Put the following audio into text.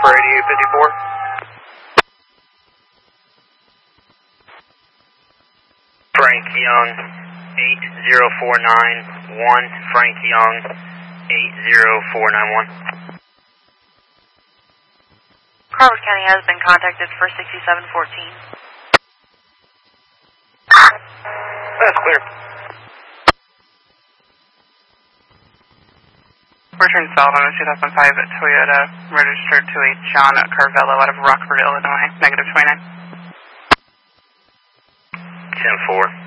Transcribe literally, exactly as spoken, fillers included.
for eighty-eight fifty-four. Frank Young, eight zero four nine one. Frank Young, eight zero four nine one. Crawford County has been contacted for sixty-seven fourteen. That's clear. Return cell on a two thousand five Toyota, registered to a John Carvello out of Rockford, Illinois, negative twenty-nine. ten four.